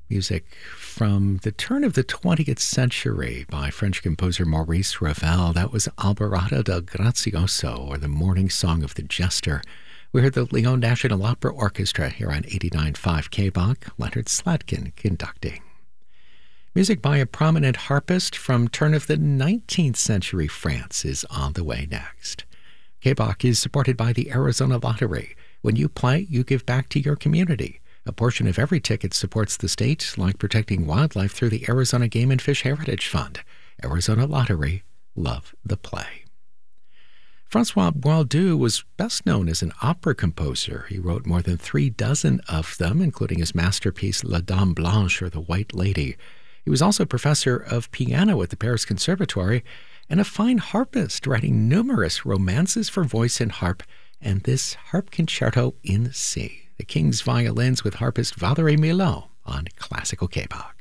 Music from the turn of the 20th century by French composer Maurice Ravel. That was Alborada del Grazioso, or the Morning Song of the Jester. We heard the Lyon National Opera Orchestra here on 89.5 KBOK, Leonard Slatkin conducting. Music by a prominent harpist from turn of the 19th century France is on the way next. KBOK is supported by the Arizona Lottery. When you play, you give back to your community. A portion of every ticket supports the state, like protecting wildlife through the Arizona Game and Fish Heritage Fund. Arizona Lottery, love the play. Francois Boileau was best known as an opera composer. He wrote more than 36 of them, including his masterpiece La Dame Blanche, or The White Lady. He was also professor of piano at the Paris Conservatory and a fine harpist, writing numerous romances for voice and harp, and this harp concerto in C. The King's Violins with harpist Valérie Milhaud on Classical KBOK.